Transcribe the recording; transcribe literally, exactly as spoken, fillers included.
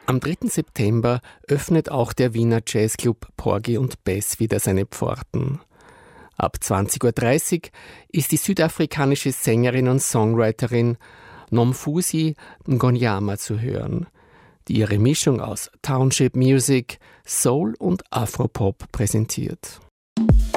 Am dritten September öffnet auch der Wiener Jazzclub Porgy und Bess wieder seine Pforten. Ab zwanzig Uhr dreißig ist die südafrikanische Sängerin und Songwriterin Nomfusi Ngonyama zu hören, die ihre Mischung aus Township Music, Soul und Afropop präsentiert.